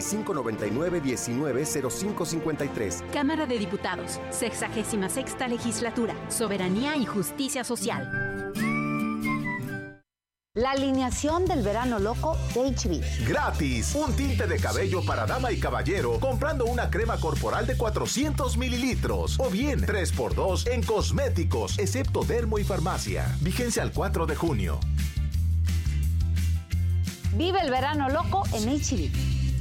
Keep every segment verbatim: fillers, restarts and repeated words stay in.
cinco noventa y nueve, diecinueve, cero cinco cincuenta y tres. Cámara de Diputados, sexagésima sexta Legislatura, Soberanía y Justicia Social. La alineación del verano loco de H B. Gratis, un tinte de cabello para dama y caballero comprando una crema corporal de cuatrocientos mililitros. O bien, tres por dos en cosméticos, excepto Dermo y Farmacia. Vigencia al cuatro de junio. Vive el verano loco en H B.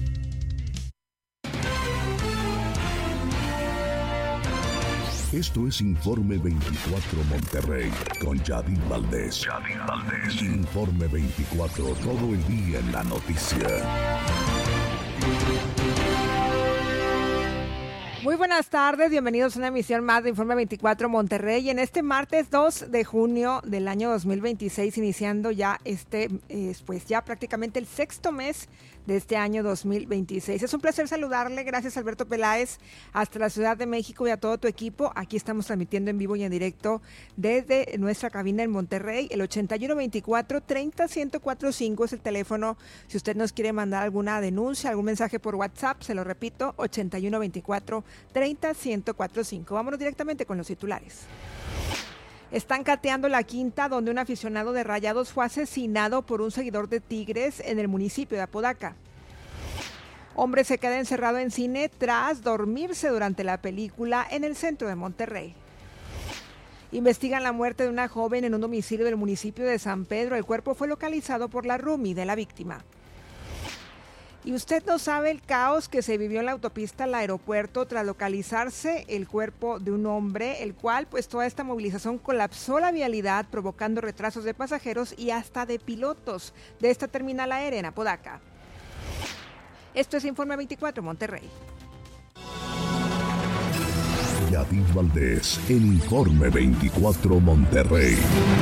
Esto es Informe veinticuatro Monterrey con Yadid Valdés. Yadid Valdés. Informe veinticuatro, todo el día en la noticia. Muy buenas tardes, bienvenidos a una emisión más de Informe veinticuatro Monterrey. Y en este martes dos de junio del año dos mil veintiséis, iniciando ya este, eh, pues ya prácticamente el sexto mes de este año dos mil veintiséis. Es un placer saludarle, gracias Alberto Peláez, hasta la Ciudad de México y a todo tu equipo. Aquí estamos transmitiendo en vivo y en directo desde nuestra cabina en Monterrey. El ochenta y uno veinticuatro, treinta, ciento cuarenta y cinco es el teléfono. Si usted nos quiere mandar alguna denuncia, algún mensaje por WhatsApp, se lo repito, ochenta y uno veinticuatro, treinta, ciento cuarenta y cinco. Vámonos directamente con los titulares. Están cateando la quinta donde un aficionado de Rayados fue asesinado por un seguidor de Tigres en el municipio de Apodaca. Hombre se queda encerrado en cine tras dormirse durante la película en el centro de Monterrey. Investigan la muerte de una joven en un domicilio del municipio de San Pedro. El cuerpo fue localizado por la roomie de la víctima. Y usted no sabe el caos que se vivió en la autopista al aeropuerto tras localizarse el cuerpo de un hombre, el cual pues toda esta movilización colapsó la vialidad, provocando retrasos de pasajeros y hasta de pilotos de esta terminal aérea en Apodaca. Esto es Informe veinticuatro Monterrey. Yadid Valdés, en Informe veinticuatro Monterrey.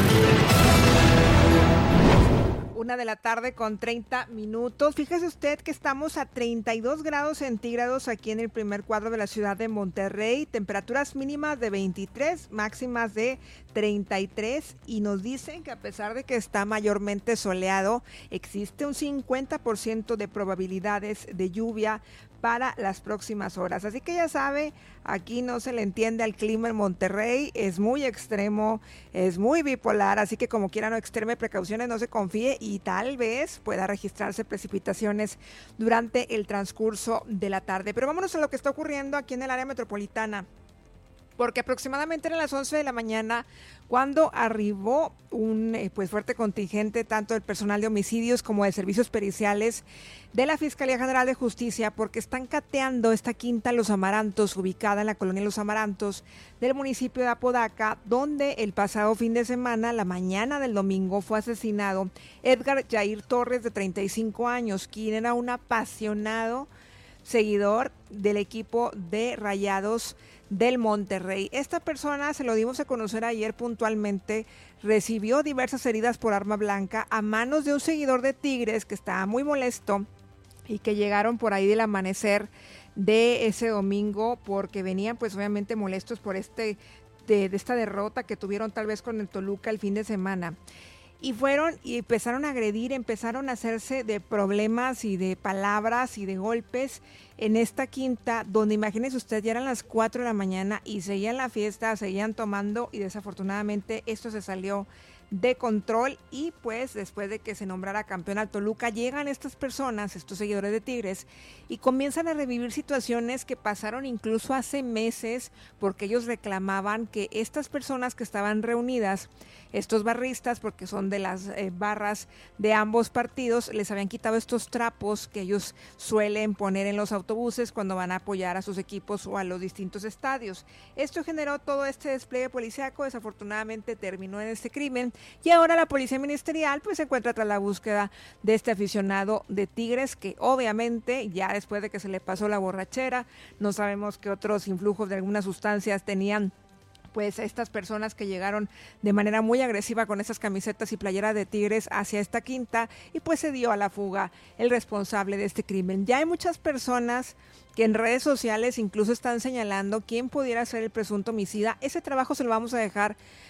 Una de la tarde con treinta minutos. Fíjese usted que estamos a treinta y dos grados centígrados aquí en el primer cuadro de la ciudad de Monterrey. Temperaturas mínimas de veintitrés, máximas de treinta y tres. Y nos dicen que a pesar de que está mayormente soleado, existe un cincuenta por ciento de probabilidades de lluvia para las próximas horas. Así que ya sabe, aquí no se le entiende al clima en Monterrey, es muy extremo, es muy bipolar, así que como quiera no extreme precauciones, no se confíe y tal vez pueda registrarse precipitaciones durante el transcurso de la tarde. Pero vámonos a lo que está ocurriendo aquí en el área metropolitana, porque aproximadamente eran las once de la mañana cuando arribó un eh, pues fuerte contingente tanto del personal de homicidios como de servicios periciales de la Fiscalía General de Justicia, porque están cateando esta quinta Los Amarantos, ubicada en la colonia Los Amarantos del municipio de Apodaca, donde el pasado fin de semana, la mañana del domingo, fue asesinado Edgar Jair Torres, de treinta y cinco años, quien era un apasionado seguidor del equipo de Rayados del Monterrey. Esta persona, se lo dimos a conocer ayer puntualmente, recibió diversas heridas por arma blanca a manos de un seguidor de Tigres que estaba muy molesto y que llegaron por ahí del amanecer de ese domingo porque venían pues obviamente molestos por este de, de esta derrota que tuvieron tal vez con el Toluca el fin de semana. Y fueron y empezaron a agredir, empezaron a hacerse de problemas y de palabras y de golpes en esta quinta, donde imagínese usted, ya eran las cuatro de la mañana y seguían la fiesta, seguían tomando y desafortunadamente esto se salió de control y pues después de que se nombrara campeón al Toluca, llegan estas personas, estos seguidores de Tigres, y comienzan a revivir situaciones que pasaron incluso hace meses, porque ellos reclamaban que estas personas que estaban reunidas, estos barristas, porque son de las eh, barras de ambos partidos, les habían quitado estos trapos que ellos suelen poner en los autobuses cuando van a apoyar a sus equipos o a los distintos estadios. Esto generó todo este despliegue policíaco, desafortunadamente terminó en este crimen, y ahora la policía ministerial pues se encuentra tras la búsqueda de este aficionado de Tigres, que obviamente ya después de que se le pasó la borrachera, no sabemos qué otros influjos de algunas sustancias tenían pues estas personas que llegaron de manera muy agresiva con esas camisetas y playeras de Tigres hacia esta quinta, y pues se dio a la fuga el responsable de este crimen. Ya hay muchas personas que en redes sociales incluso están señalando quién pudiera ser el presunto homicida. Ese trabajo se lo vamos a dejar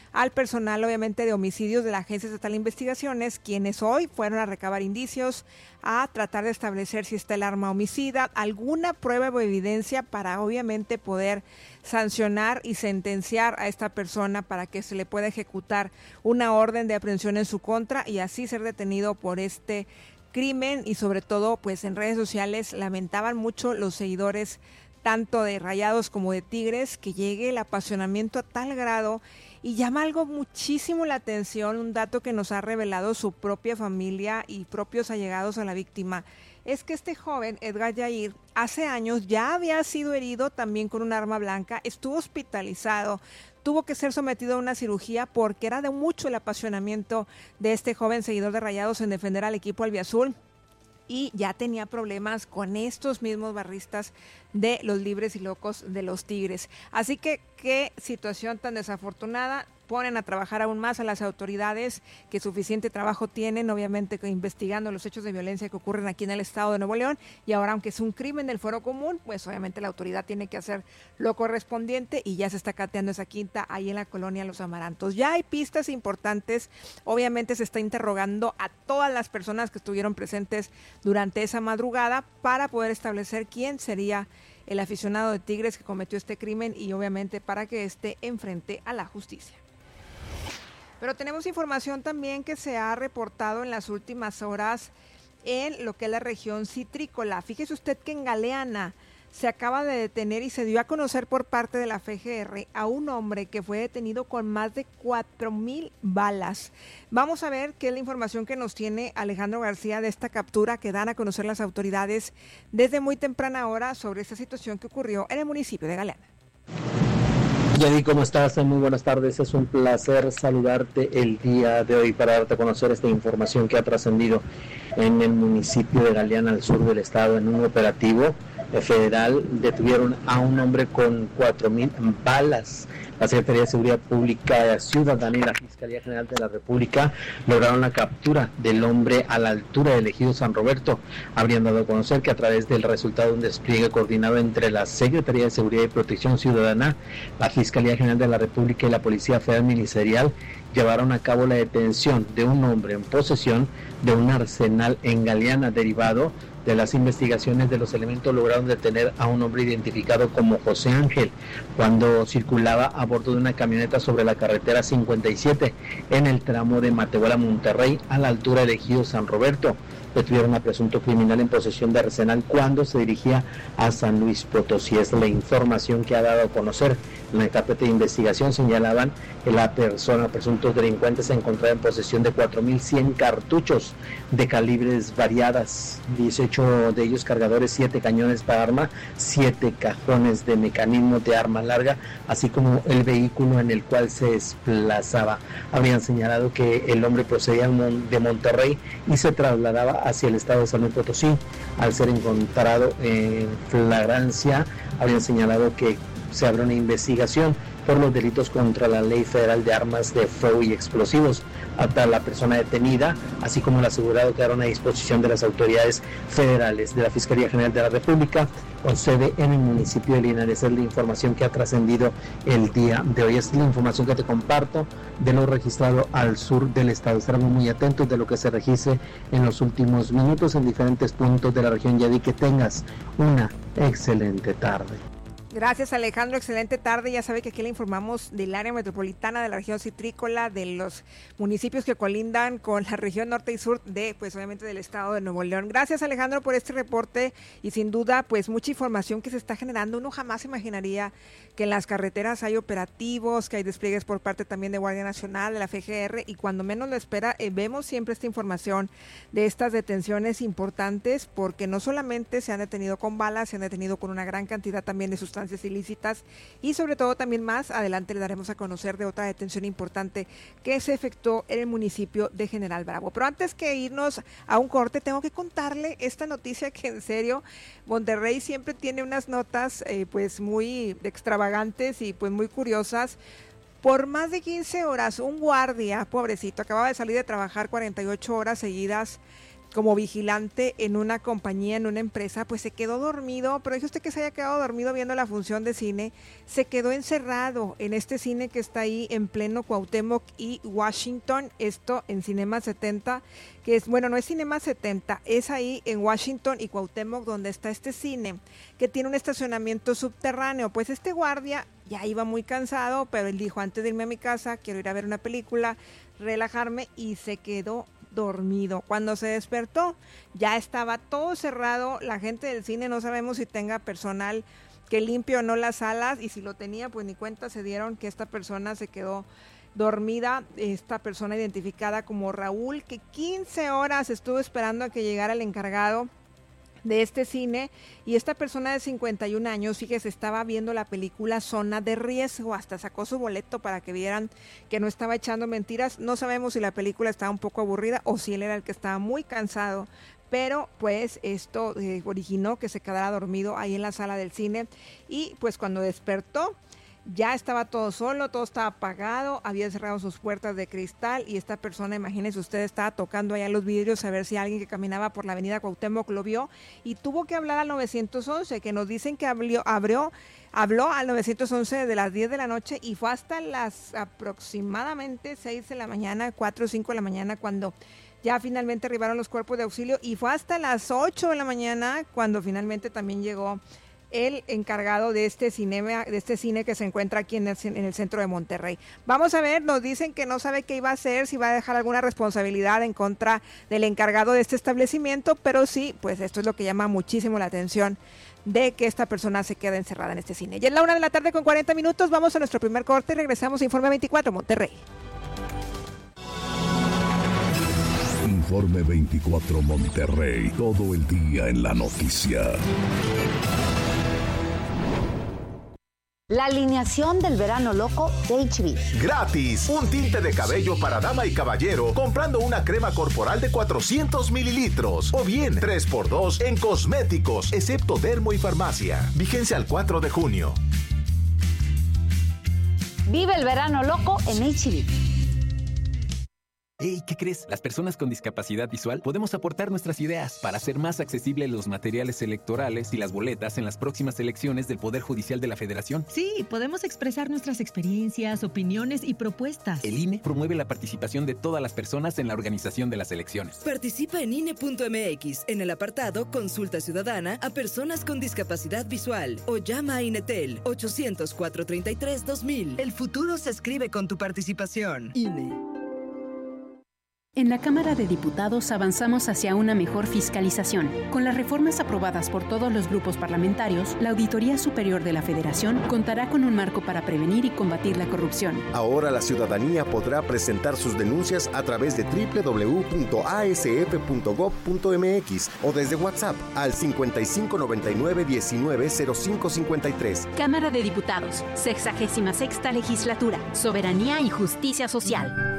al personal obviamente de homicidios de la Agencia Estatal de Investigaciones, quienes hoy fueron a recabar indicios, a tratar de establecer si está el arma homicida, alguna prueba o evidencia para obviamente poder sancionar y sentenciar a esta persona para que se le pueda ejecutar una orden de aprehensión en su contra y así ser detenido por este crimen. Y sobre todo, pues en redes sociales lamentaban mucho los seguidores tanto de Rayados como de Tigres, que llegue el apasionamiento a tal grado. Y llama algo muchísimo la atención, un dato que nos ha revelado su propia familia y propios allegados a la víctima, es que este joven, Edgar Yair, hace años ya había sido herido también con un arma blanca, estuvo hospitalizado, tuvo que ser sometido a una cirugía porque era de mucho el apasionamiento de este joven seguidor de Rayados en defender al equipo albiazul. Y ya tenía problemas con estos mismos barristas de los libres y locos de los Tigres. Así que qué situación tan desafortunada. Ponen a trabajar aún más a las autoridades que suficiente trabajo tienen, obviamente investigando los hechos de violencia que ocurren aquí en el estado de Nuevo León. Y ahora, aunque es un crimen del fuero común, pues obviamente la autoridad tiene que hacer lo correspondiente y ya se está cateando esa quinta ahí en la colonia Los Amarantos. Ya hay pistas importantes, obviamente se está interrogando a todas las personas que estuvieron presentes durante esa madrugada para poder establecer quién sería el aficionado de Tigres que cometió este crimen y obviamente para que esté enfrente a la justicia. Pero tenemos información también que se ha reportado en las últimas horas en lo que es la región citrícola. Fíjese usted que en Galeana se acaba de detener y se dio a conocer por parte de la F G R a un hombre que fue detenido con más de cuatro mil balas. Vamos a ver qué es la información que nos tiene Alejandro García de esta captura que dan a conocer las autoridades desde muy temprana hora sobre esta situación que ocurrió en el municipio de Galeana. Yadi, ¿cómo estás? Muy buenas tardes, es un placer saludarte el día de hoy para darte a conocer esta información que ha trascendido en el municipio de Galeana, al sur del estado. En un operativo federal detuvieron a un hombre con cuatro mil balas. La Secretaría de Seguridad Pública Ciudadana y la Fiscalía General de la República lograron la captura del hombre a la altura del ejido San Roberto. Habrían dado a conocer que a través del resultado de un despliegue coordinado entre la Secretaría de Seguridad y Protección Ciudadana, la Fiscalía General de la República y la Policía Federal Ministerial llevaron a cabo la detención de un hombre en posesión de un arsenal en Galeana. Derivado de las investigaciones de los elementos, lograron detener a un hombre identificado como José Ángel cuando circulaba a bordo de una camioneta sobre la carretera cincuenta y siete en el tramo de Matehuala a Monterrey, a la altura del ejido San Roberto. Detuvieron a presunto criminal en posesión de arsenal cuando se dirigía a San Luis Potosí. Es la información que ha dado a conocer. En la carpeta de investigación señalaban que la persona, presuntos delincuentes, se encontraba en posesión de cuatro mil cien cartuchos de calibres variadas, dieciocho de ellos cargadores, siete cañones para arma, siete cajones de mecanismo de arma larga, así como el vehículo en el cual se desplazaba. Habrían señalado que el hombre procedía de Monterrey y se trasladaba hacia el estado de San Luis Potosí. Al ser encontrado en flagrancia, habrían señalado que se abre una investigación por los delitos contra la Ley Federal de Armas de Fuego y Explosivos. Hasta la persona detenida, así como el asegurado, quedaron a disposición de las autoridades federales de la Fiscalía General de la República, con sede en el municipio de Linares. Es la información que ha trascendido el día de hoy. Es la información que te comparto de lo registrado al sur del estado. Estaremos muy atentos de lo que se registre en los últimos minutos en diferentes puntos de la región. Yadi, que tengas una excelente tarde. Gracias, Alejandro, excelente tarde. Ya sabe que aquí le informamos del área metropolitana, de la región citrícola, de los municipios que colindan con la región norte y sur de, pues obviamente, del estado de Nuevo León. Gracias, Alejandro, por este reporte y sin duda, pues mucha información que se está generando. Uno jamás imaginaría que en las carreteras hay operativos, que hay despliegues por parte también de Guardia Nacional, de la F G R, y cuando menos lo espera, eh, vemos siempre esta información de estas detenciones importantes, porque no solamente se han detenido con balas, se han detenido con una gran cantidad también de sustancias ilícitas y sobre todo también más adelante le daremos a conocer de otra detención importante que se efectuó en el municipio de General Bravo. Pero antes que irnos a un corte, tengo que contarle esta noticia que en serio Monterrey siempre tiene unas notas eh, pues muy extravagantes y pues muy curiosas. Por más de quince horas, un guardia, pobrecito, acababa de salir de trabajar cuarenta y ocho horas seguidas, como vigilante en una compañía, en una empresa, pues se quedó dormido, pero dice usted que se haya quedado dormido viendo la función de cine, se quedó encerrado en este cine que está ahí en pleno Cuauhtémoc y Washington, esto en Cinema setenta, que es, bueno, no es Cinema setenta, es ahí en Washington y Cuauhtémoc donde está este cine, que tiene un estacionamiento subterráneo. Pues este guardia ya iba muy cansado, pero él dijo, antes de irme a mi casa, quiero ir a ver una película, relajarme, y se quedó dormido. Cuando se despertó, ya estaba todo cerrado, la gente del cine no sabemos si tenga personal que limpie o no las salas, y si lo tenía, pues ni cuenta se dieron que esta persona se quedó dormida, esta persona identificada como Raúl, que quince horas estuvo esperando a que llegara el encargado de este cine, y esta persona de cincuenta y un años, fíjese, estaba viendo la película Zona de Riesgo, hasta sacó su boleto para que vieran que no estaba echando mentiras. No sabemos si la película estaba un poco aburrida o si él era el que estaba muy cansado, pero pues esto eh, originó que se quedara dormido ahí en la sala del cine, y pues cuando despertó ya estaba todo solo, todo estaba apagado, había cerrado sus puertas de cristal, y esta persona, imagínense usted, estaba tocando allá los vidrios a ver si alguien que caminaba por la avenida Cuauhtémoc lo vio, y tuvo que hablar al nueve once, que nos dicen que abrió, abrió, habló al nueve once de las diez de la noche, y fue hasta las aproximadamente seis de la mañana, cuatro o cinco de la mañana, cuando ya finalmente arribaron los cuerpos de auxilio, y fue hasta las ocho de la mañana cuando finalmente también llegó el encargado de este cine, de este cine que se encuentra aquí en el, en el centro de Monterrey. Vamos a ver, nos dicen que no sabe qué iba a hacer, si va a dejar alguna responsabilidad en contra del encargado de este establecimiento, pero sí, pues esto es lo que llama muchísimo la atención, de que esta persona se quede encerrada en este cine. Ya es la una de la tarde con cuarenta minutos, vamos a nuestro primer corte y regresamos a Informe veinticuatro Monterrey. Informe veinticuatro Monterrey, todo el día en la noticia. La alineación del verano loco de H B. Gratis, un tinte de cabello para dama y caballero comprando una crema corporal de cuatrocientos mililitros. O bien, tres por dos en cosméticos, excepto Dermo y Farmacia. Vigencia al cuatro de junio. Vive el verano loco en H B. Hey, ¿qué crees? Las personas con discapacidad visual podemos aportar nuestras ideas para hacer más accesibles los materiales electorales y las boletas en las próximas elecciones del Poder Judicial de la Federación. Sí, podemos expresar nuestras experiencias, opiniones y propuestas. El I N E promueve la participación de todas las personas en la organización de las elecciones. Participa en I N E punto M X en el apartado Consulta Ciudadana a personas con discapacidad visual o llama a INETEL ochocientos, cuatrocientos treinta y tres, dos mil. El futuro se escribe con tu participación. I N E. En la Cámara de Diputados avanzamos hacia una mejor fiscalización. Con las reformas aprobadas por todos los grupos parlamentarios, la Auditoría Superior de la Federación contará con un marco para prevenir y combatir la corrupción. Ahora la ciudadanía podrá presentar sus denuncias a través de doble u doble u doble u punto a s f punto gob punto m x o desde WhatsApp al cincuenta y cinco noventa y nueve diecinueve cero cinco cincuenta y tres. Cámara de Diputados, sexagésima sexta legislatura, soberanía y justicia social.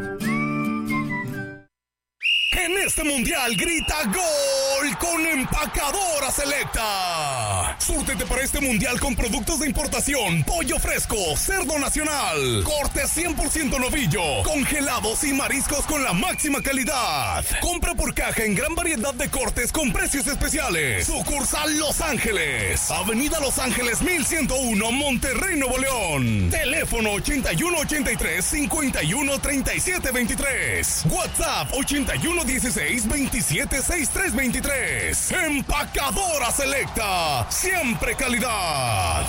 En este mundial grita gol con Empacadora Selecta. Súrtete para este mundial con productos de importación, pollo fresco, cerdo nacional, corte cien por ciento novillo, congelados y mariscos con la máxima calidad. Compra por caja en gran variedad de cortes con precios especiales. Sucursal Los Ángeles, Avenida Los Ángeles mil ciento uno, Monterrey, Nuevo León. Teléfono ochenta y uno ochenta y tres, cincuenta y uno treinta y siete veintitrés. WhatsApp ochenta y uno dieciséis, veintisiete, sesenta y tres veintitrés. Empacadora Selecta, siempre calidad.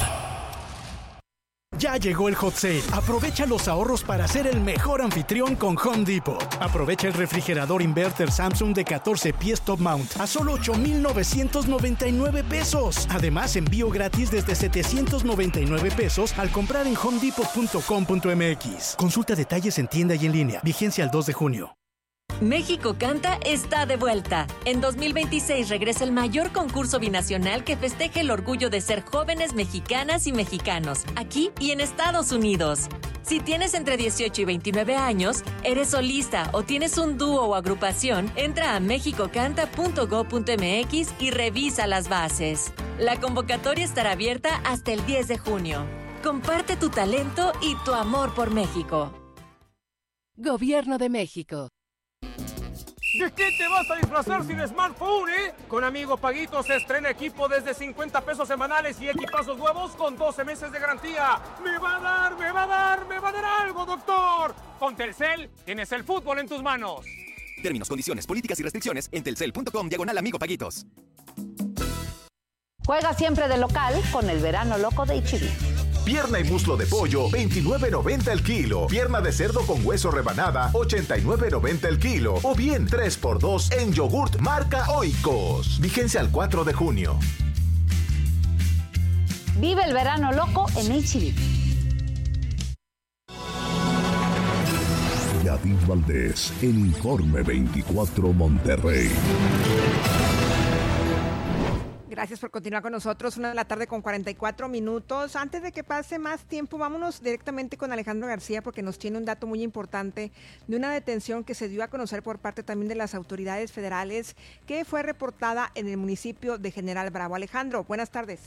Ya llegó el hot sale. Aprovecha los ahorros para ser el mejor anfitrión con Home Depot. Aprovecha el refrigerador inverter Samsung de catorce pies top mount a solo ocho mil novecientos noventa y nueve pesos. Además, envío gratis desde setecientos noventa y nueve pesos al comprar en home depot punto com punto m x. Consulta detalles en tienda y en línea. Vigencia al dos de junio. México Canta está de vuelta. En dos mil veintiséis regresa el mayor concurso binacional que festeje el orgullo de ser jóvenes mexicanas y mexicanos, aquí y en Estados Unidos. Si tienes entre dieciocho y veintinueve años, eres solista o tienes un dúo o agrupación, entra a mexico canta punto gob punto m x y revisa las bases. La convocatoria estará abierta hasta el diez de junio. Comparte tu talento y tu amor por México. Gobierno de México. ¿De qué te vas a disfrazar sin smartphone, eh? Con Amigo Paguito se estrena equipo desde cincuenta pesos semanales y equipazos nuevos con doce meses de garantía. ¡Me va a dar, me va a dar, me va a dar algo, doctor! Con Telcel tienes el fútbol en tus manos. Términos, condiciones, políticas y restricciones en telcel punto com diagonal Amigo Paguitos. Juega siempre de local con el verano loco de H E B. Pierna y muslo de pollo, veintinueve noventa el kilo. Pierna de cerdo con hueso rebanada, ochenta y nueve noventa el kilo. O bien tres por dos en yogurt marca Oikos. Vigencia al cuatro de junio. Vive el verano loco en H E B. Yadid Valdés, en Informe veinticuatro Monterrey. Gracias por continuar con nosotros, una de la tarde con cuarenta y cuatro minutos. Antes de que pase más tiempo, vámonos directamente con Alejandro García porque nos tiene un dato muy importante de una detención que se dio a conocer por parte también de las autoridades federales que fue reportada en el municipio de General Bravo. Alejandro, buenas tardes.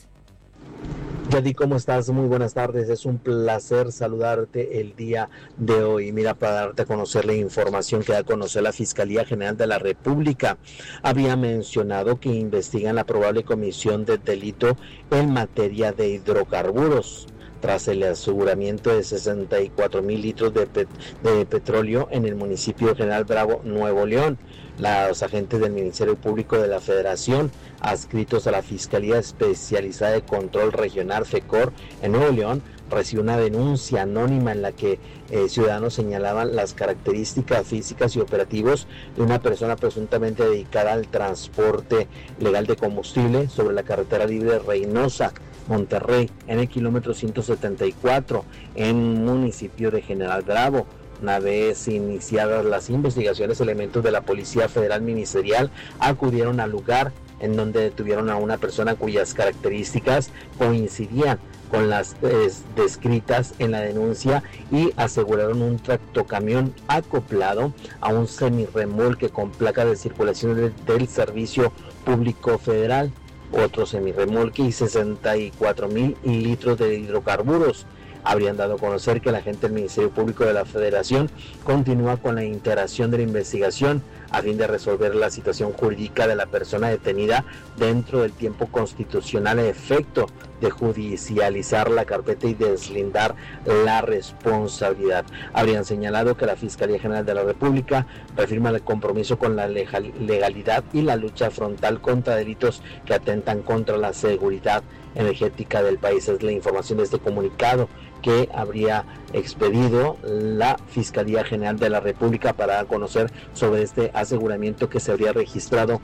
Yadi, ¿cómo estás? Muy buenas tardes. Es un placer saludarte el día de hoy. Mira, para darte a conocer la información que da a conocer la Fiscalía General de la República, había mencionado que investigan la probable comisión de delito en materia de hidrocarburos tras el aseguramiento de sesenta y cuatro mil litros de, pet- de petróleo en el municipio de General Bravo, Nuevo León. Los agentes del Ministerio Público de la Federación, adscritos a la Fiscalía Especializada de Control Regional FECOR en Nuevo León, recibió una denuncia anónima en la que eh, ciudadanos señalaban las características físicas y operativos de una persona presuntamente dedicada al transporte legal de combustible sobre la carretera libre Reynosa, Monterrey, en el kilómetro ciento setenta y cuatro, en municipio de General Bravo. Una vez iniciadas las investigaciones, elementos de la Policía Federal Ministerial acudieron al lugar en donde detuvieron a una persona cuyas características coincidían con las eh, descritas en la denuncia y aseguraron un tractocamión acoplado a un semirremolque con placa de circulación de, del Servicio Público Federal, otro semirremolque y sesenta y cuatro mil litros de hidrocarburos. Habrían dado a conocer que la agente del Ministerio Público de la Federación continúa con la integración de la investigación a fin de resolver la situación jurídica de la persona detenida dentro del tiempo constitucional a efecto de judicializar la carpeta y deslindar la responsabilidad. Habrían señalado que la Fiscalía General de la República reafirma el compromiso con la legalidad y la lucha frontal contra delitos que atentan contra la seguridad energética del país. Es la información de este comunicado que habría expedido la Fiscalía General de la República para dar a conocer sobre este aseguramiento que se habría registrado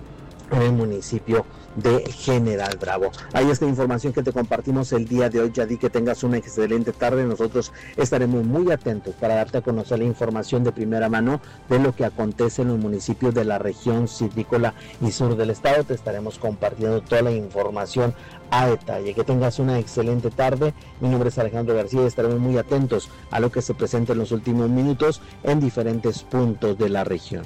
en el municipio de General Bravo. Ahí está la información que te compartimos el día de hoy, Yadi, que tengas una excelente tarde. Nosotros estaremos muy atentos para darte a conocer la información de primera mano de lo que acontece en los municipios de la región citrícola y sur del estado. Te estaremos compartiendo toda la información a detalle. Que tengas una excelente tarde. Mi nombre es Alejandro García y estaremos muy atentos a lo que se presente en los últimos minutos en diferentes puntos de la región.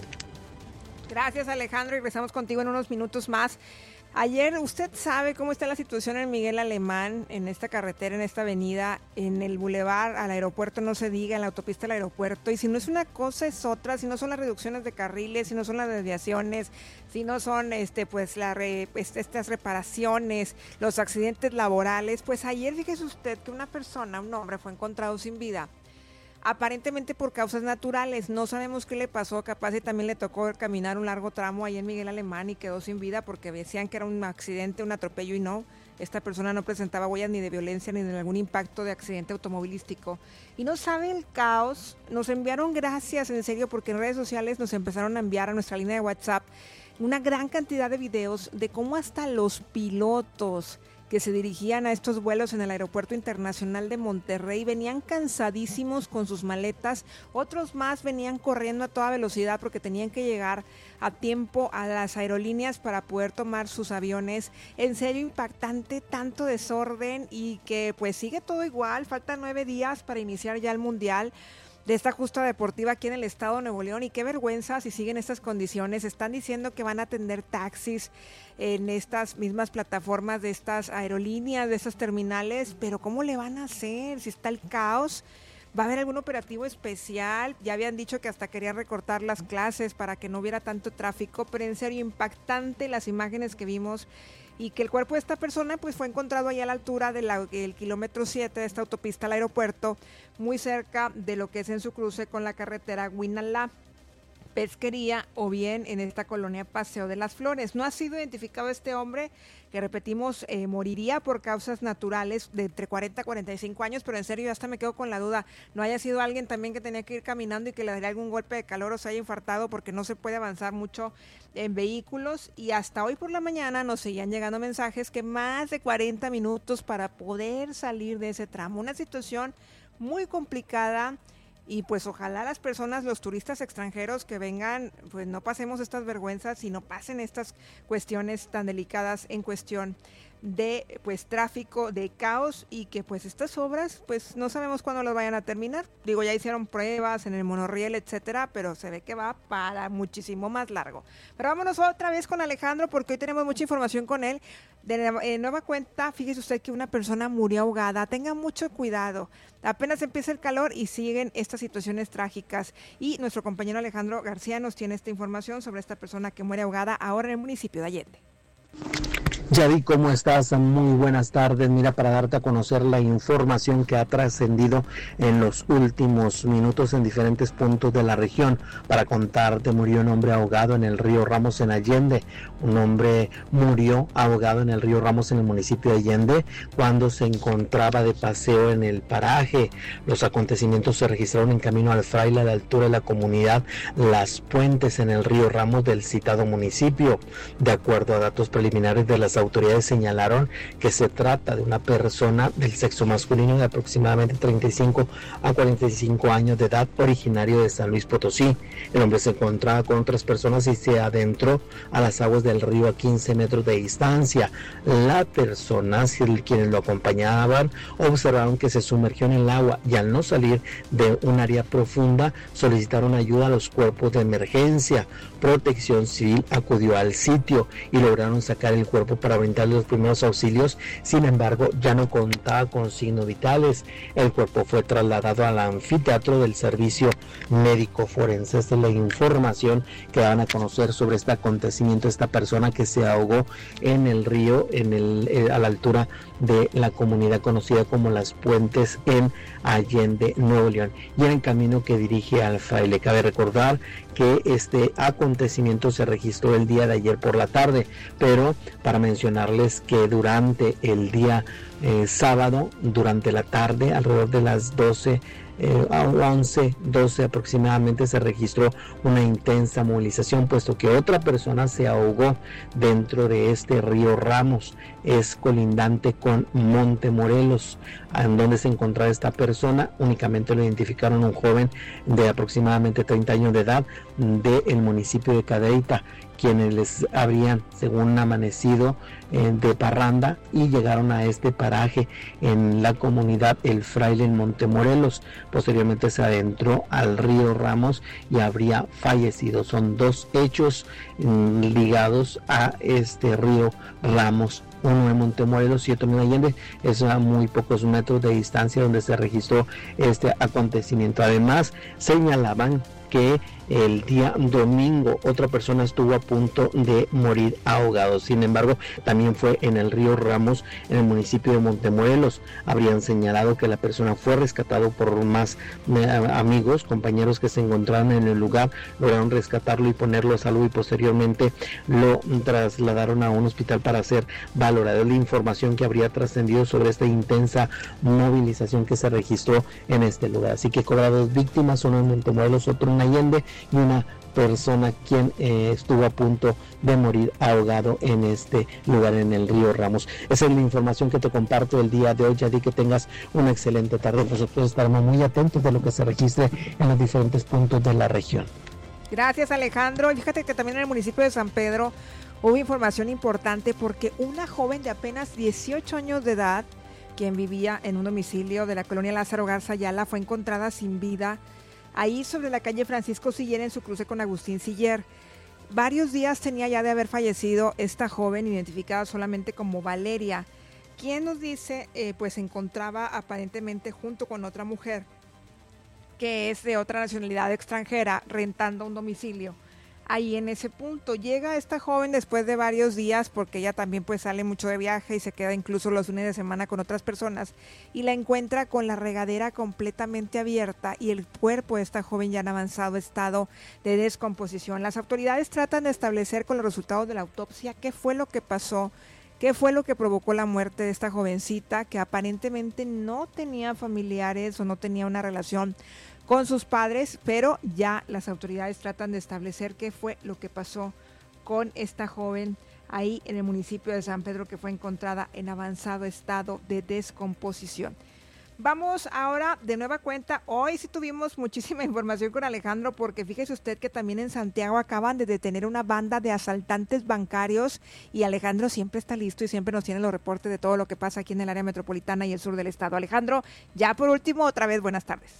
Gracias, Alejandro, y regresamos contigo en unos minutos más. Ayer, ¿usted sabe cómo está la situación en Miguel Alemán, en esta carretera, en esta avenida, en el bulevar al aeropuerto, no se diga, en la autopista al aeropuerto? Y si no es una cosa, es otra. Si no son las reducciones de carriles, si no son las desviaciones, si no son este pues la re, este, estas reparaciones, los accidentes laborales. Pues ayer, fíjese usted que una persona, un hombre, fue encontrado sin vida, aparentemente por causas naturales. No sabemos qué le pasó, capaz y también le tocó caminar un largo tramo ahí en Miguel Alemán y quedó sin vida porque decían que era un accidente, un atropello, y no, esta persona no presentaba huellas ni de violencia ni de algún impacto de accidente automovilístico. Y no sabe el caos, nos enviaron, gracias en serio, porque en redes sociales nos empezaron a enviar a nuestra línea de WhatsApp una gran cantidad de videos de cómo hasta los pilotos que se dirigían a estos vuelos en el Aeropuerto Internacional de Monterrey venían cansadísimos con sus maletas, otros más venían corriendo a toda velocidad porque tenían que llegar a tiempo a las aerolíneas para poder tomar sus aviones. En serio, impactante, tanto desorden, y que pues sigue todo igual. Faltan nueve días para iniciar ya el Mundial de esta justa deportiva aquí en el estado de Nuevo León, y qué vergüenza si siguen estas condiciones. Están diciendo que van a atender taxis en estas mismas plataformas de estas aerolíneas, de estas terminales, pero ¿cómo le van a hacer si está el caos? ¿Va a haber algún operativo especial? Ya habían dicho que hasta querían recortar las clases para que no hubiera tanto tráfico, pero en serio, impactante las imágenes que vimos y que el cuerpo de esta persona pues fue encontrado ahí a la altura del kilómetro siete de esta autopista al aeropuerto, muy cerca de lo que es en su cruce con la carretera Huinalá, Pesquería, o bien en esta colonia Paseo de las Flores. No ha sido identificado este hombre, que repetimos, eh, moriría por causas naturales de entre cuarenta a cuarenta y cinco años, pero en serio ya hasta me quedo con la duda, no haya sido alguien también que tenía que ir caminando y que le daría algún golpe de calor o se haya infartado, porque no se puede avanzar mucho en vehículos. Y hasta hoy por la mañana nos seguían llegando mensajes que más de cuarenta minutos para poder salir de ese tramo, una situación muy complicada. Y pues ojalá las personas, los turistas extranjeros que vengan, pues no pasemos estas vergüenzas y no pasen estas cuestiones tan delicadas en cuestión de pues tráfico, de caos, y que pues estas obras pues no sabemos cuándo las vayan a terminar. Digo, ya hicieron pruebas en el monorriel, etcétera, pero se ve que va para muchísimo más largo. Pero vámonos otra vez con Alejandro, porque hoy tenemos mucha información con él. De eh, nueva cuenta, fíjese usted que una persona murió ahogada. Tenga mucho cuidado. Apenas empieza el calor y siguen estas situaciones trágicas. Y nuestro compañero Alejandro García nos tiene esta información sobre esta persona que muere ahogada ahora en el municipio de Allende. Yadi, ¿cómo estás? Muy buenas tardes. Mira, para darte a conocer la información que ha trascendido en los últimos minutos en diferentes puntos de la región. Para contarte, murió un hombre ahogado en el río Ramos en Allende. Un hombre murió ahogado en el río Ramos en el municipio de Allende cuando se encontraba de paseo en el paraje. Los acontecimientos se registraron en camino al Fraile, a la altura de la comunidad Las Puentes, en el río Ramos del citado municipio. De acuerdo a datos preliminares de las autoridades, señalaron que se trata de una persona del sexo masculino de aproximadamente treinta y cinco a cuarenta y cinco años de edad, originario de San Luis Potosí. El hombre se encontraba con otras personas y se adentró a las aguas del río a quince metros de distancia. Las personas, quienes lo acompañaban, observaron que se sumergió en el agua y al no salir de un área profunda solicitaron ayuda a los cuerpos de emergencia. Protección Civil acudió al sitio y lograron sacar el cuerpo para brindarle los primeros auxilios. Sin embargo, ya no contaba con signos vitales. El cuerpo fue trasladado al anfiteatro del servicio médico forense. Esta es la información que van a conocer sobre este acontecimiento. Esta persona que se ahogó en el río, en el, eh, a la altura de la comunidad conocida como Las Puentes en Allende, Nuevo León, y en el camino que dirige al Fraile. Cabe recordar que este acontecimiento se registró el día de ayer por la tarde, pero para mencionarles que durante el día eh, sábado, durante la tarde, alrededor de las doce, eh, once, doce aproximadamente, se registró una intensa movilización, puesto que otra persona se ahogó dentro de este río Ramos. Es colindante con Montemorelos, en donde se encontraba esta persona. Únicamente lo identificaron un joven de aproximadamente treinta años de edad del municipio de Cadereyta, quienes les habrían, según amanecido, eh, de parranda, y llegaron a este paraje en la comunidad El Fraile en Montemorelos. Posteriormente se adentró al río Ramos y habría fallecido. Son dos hechos mm, ligados a este río Ramos. Uno en Montemorelos y otro en Allende. Es a muy pocos metros de distancia donde se registró este acontecimiento. Además, señalaban que el día domingo otra persona estuvo a punto de morir ahogado. Sin embargo, también fue en el río Ramos, en el municipio de Montemorelos. Habrían señalado que la persona fue rescatado por más eh, amigos, compañeros que se encontraban en el lugar. Lograron rescatarlo y ponerlo a salvo, y posteriormente lo trasladaron a un hospital para ser valorado. La información que habría trascendido sobre esta intensa movilización que se registró en este lugar. Así que cobra dos víctimas, uno en Montemorelos, otro en Allende, y una persona quien eh, estuvo a punto de morir ahogado en este lugar, en el río Ramos. Esa es la información que te comparto el día de hoy. Ya di que tengas una excelente tarde. Nosotros estaremos muy atentos de lo que se registre en los diferentes puntos de la región. Gracias, Alejandro. Fíjate que también en el municipio de San Pedro hubo información importante, porque una joven de apenas dieciocho años de edad, quien vivía en un domicilio de la colonia Lázaro Garza Ayala, fue encontrada sin vida ahí sobre la calle Francisco Siller, en su cruce con Agustín Siller. Varios días tenía ya de haber fallecido esta joven, identificada solamente como Valeria, quien nos dice, eh, pues se encontraba aparentemente junto con otra mujer que es de otra nacionalidad extranjera, rentando un domicilio. Ahí en ese punto llega esta joven después de varios días, porque ella también pues sale mucho de viaje y se queda incluso los fines de semana con otras personas, y la encuentra con la regadera completamente abierta y el cuerpo de esta joven ya en avanzado estado de descomposición. Las autoridades tratan de establecer con los resultados de la autopsia qué fue lo que pasó, qué fue lo que provocó la muerte de esta jovencita, que aparentemente no tenía familiares o no tenía una relación con sus padres, pero ya las autoridades tratan de establecer qué fue lo que pasó con esta joven ahí en el municipio de San Pedro, que fue encontrada en avanzado estado de descomposición. Vamos ahora de nueva cuenta. Hoy sí tuvimos muchísima información con Alejandro, porque fíjese usted que también en Santiago acaban de detener una banda de asaltantes bancarios, y Alejandro siempre está listo y siempre nos tiene los reportes de todo lo que pasa aquí en el área metropolitana y el sur del estado. Alejandro, ya por último, otra vez buenas tardes.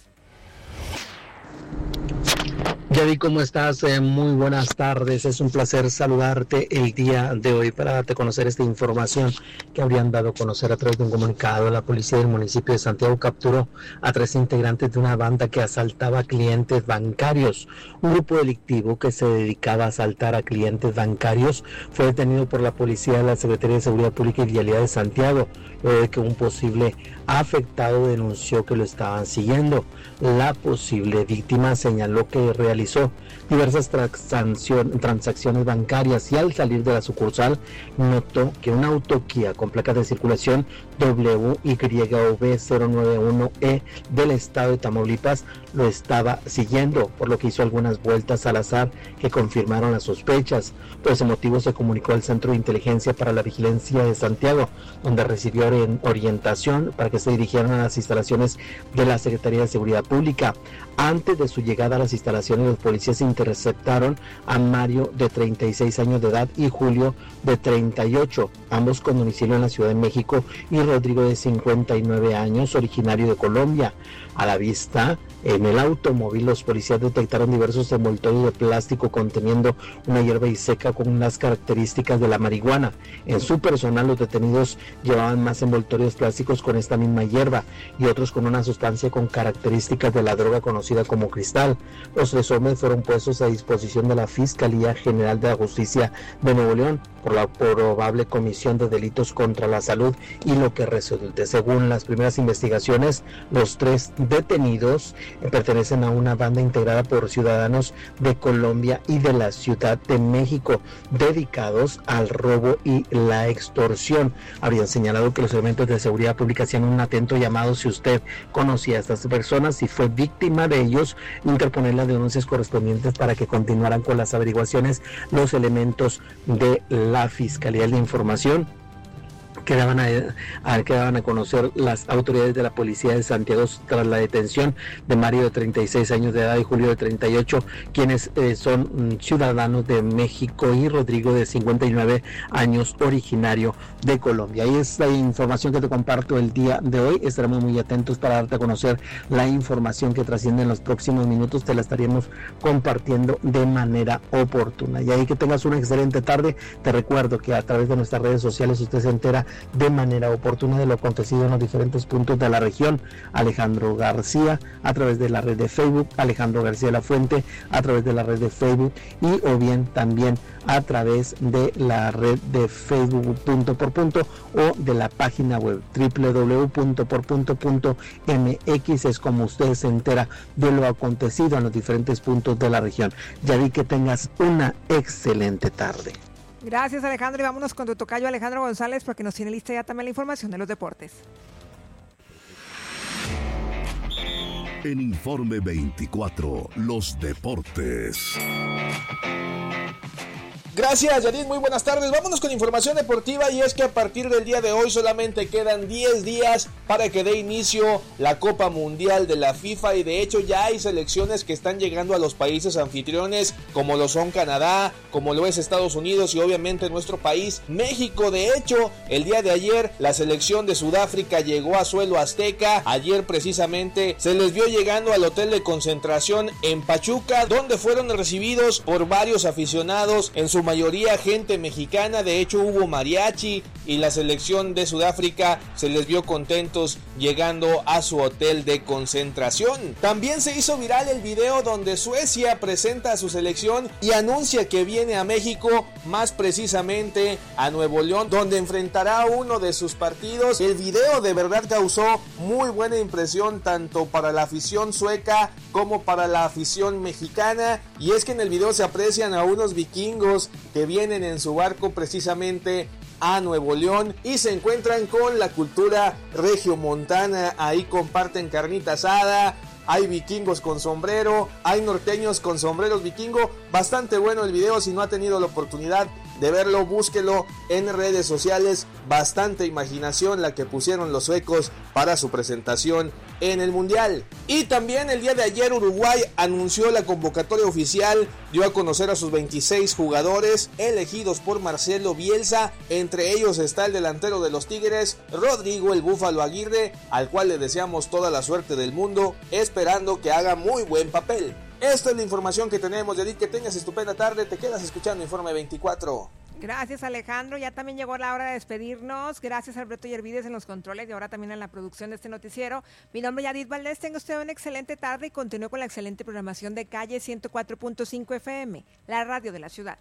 Yadi, ¿cómo estás? Eh, muy buenas tardes. Es un placer saludarte el día de hoy para darte a conocer esta información que habrían dado a conocer a través de un comunicado. La policía del municipio de Santiago capturó a tres integrantes de una banda que asaltaba a clientes bancarios. Un grupo delictivo que se dedicaba a asaltar a clientes bancarios fue detenido por la policía de la Secretaría de Seguridad Pública y Vialidad de Santiago, luego de que un posible afectado denunció que lo estaban siguiendo. La posible víctima señaló que realizó diversas transacciones bancarias y al salir de la sucursal notó que un auto Kia con placas de circulación W Y O B cero nueve uno E del estado de Tamaulipas lo estaba siguiendo, por lo que hizo algunas vueltas al azar que confirmaron las sospechas. Por ese motivo se comunicó al Centro de Inteligencia para la Vigilancia de Santiago, donde recibió orientación para que se dirigieran a las instalaciones de la Secretaría de Seguridad Pública. Antes de su llegada a las instalaciones, los policías interceptaron a Mario, de treinta y seis años de edad, y Julio, de treinta y ocho, ambos con domicilio en la Ciudad de México, y Rodrigo, de cincuenta y nueve años, originario de Colombia. A la vista, en el automóvil, los policías detectaron diversos envoltorios de plástico conteniendo una hierba y seca con las características de la marihuana. En su personal, los detenidos llevaban más envoltorios plásticos con esta misma hierba y otros con una sustancia con características de la droga conocida como cristal. Los tres hombres fueron puestos a disposición de la Fiscalía General de la Justicia de Nuevo León por la probable comisión de delitos contra la salud y lo que resulte. Según las primeras investigaciones, los tres detenidos pertenecen a una banda integrada por ciudadanos de Colombia y de la Ciudad de México, dedicados al robo y la extorsión. Habrían señalado que los elementos de seguridad pública hacían un atento llamado, si usted conocía a estas personas, si fue víctima de ellos, interponer las denuncias correspondientes para que continuaran con las averiguaciones los elementos de la Fiscalía. La información Quedaban a, a, quedaban a conocer las autoridades de la policía de Santiago tras la detención de Mario, de treinta y seis años de edad, y Julio, de treinta y ocho, quienes eh, son mm, ciudadanos de México, y Rodrigo, de cincuenta y nueve años, originario de Colombia. Ahí es la información que te comparto el día de hoy. Estaremos muy atentos para darte a conocer la información que trasciende en los próximos minutos. Te la estaremos compartiendo de manera oportuna. Y ahí que tengas una excelente tarde. Te recuerdo que a través de nuestras redes sociales usted se entera de manera oportuna de lo acontecido en los diferentes puntos de la región. Alejandro García, a través de la red de Facebook, Alejandro García de la Fuente, a través de la red de Facebook, y o bien también a través de la red de Facebook punto por punto o de la página web doble u doble u doble u punto por punto punto m x. Es como usted se entera de lo acontecido en los diferentes puntos de la región. Ya vi que tengas una excelente tarde. Gracias, Alejandro, y vámonos con tu tocayo Alejandro González, porque nos tiene lista ya también la información de los deportes. En Informe veinticuatro, los deportes. Gracias, Yadid, muy buenas tardes. Vámonos con información deportiva, y es que a partir del día de hoy solamente quedan diez días para que dé inicio la Copa Mundial de la FIFA, y de hecho ya hay selecciones que están llegando a los países anfitriones, como lo son Canadá, como lo es Estados Unidos y obviamente nuestro país, México. De hecho, el día de ayer la selección de Sudáfrica llegó a suelo azteca. Ayer precisamente se les vio llegando al hotel de concentración en Pachuca, donde fueron recibidos por varios aficionados, en su mayoría gente mexicana. De hecho hubo mariachi, y la selección de Sudáfrica se les vio contentos llegando a su hotel de concentración. También se hizo viral el video donde Suecia presenta a su selección y anuncia que viene a México, más precisamente a Nuevo León, donde enfrentará uno de sus partidos. El video de verdad causó muy buena impresión tanto para la afición sueca como para la afición mexicana, y es que en el video se aprecian a unos vikingos que vienen en su barco precisamente a Nuevo León y se encuentran con la cultura regiomontana. Ahí comparten carnita asada, hay vikingos con sombrero, hay norteños con sombreros vikingo. Bastante bueno el video, si no ha tenido la oportunidad de verlo, búsquelo en redes sociales. Bastante imaginación la que pusieron los suecos para su presentación en el Mundial. Y también el día de ayer Uruguay anunció la convocatoria oficial, dio a conocer a sus veintiséis jugadores elegidos por Marcelo Bielsa. Entre ellos está el delantero de los Tigres, Rodrigo el Búfalo Aguirre, al cual le deseamos toda la suerte del mundo, esperando que haga muy buen papel. Esta es la información que tenemos, Edith. Que tengas estupenda tarde, te quedas escuchando Informe veinticuatro. Gracias, Alejandro. Ya también llegó la hora de despedirnos. Gracias, Alberto Yervides en los controles y ahora también en la producción de este noticiero. Mi nombre es Yadid Valdés. Tenga usted una excelente tarde y continúe con la excelente programación de Calle ciento cuatro punto cinco F M, la radio de la ciudad.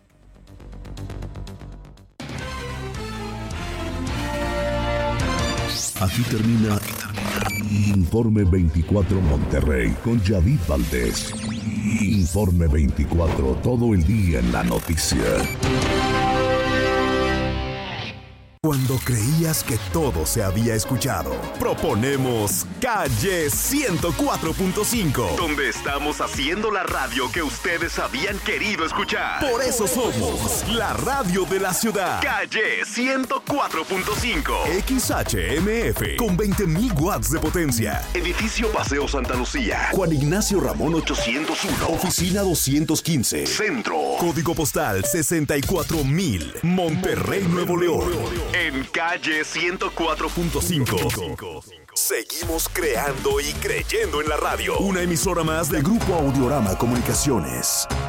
Aquí termina Informe veinticuatro Monterrey con Yadid Valdés. Informe veinticuatro, todo el día en la noticia. Cuando creías que todo se había escuchado, proponemos Calle ciento cuatro punto cinco, donde estamos haciendo la radio que ustedes habían querido escuchar. Por eso somos la radio de la ciudad. Calle ciento cuatro punto cinco. X H M F con veinte mil watts de potencia. Edificio Paseo Santa Lucía. Juan Ignacio Ramón ochocientos uno. Oficina doscientos quince. Centro. Código postal sesenta y cuatro mil. Monterrey, Nuevo León. En Calle ciento cuatro punto cinco. Seguimos creando y creyendo en la radio. Una emisora más de Grupo Audiorama Comunicaciones.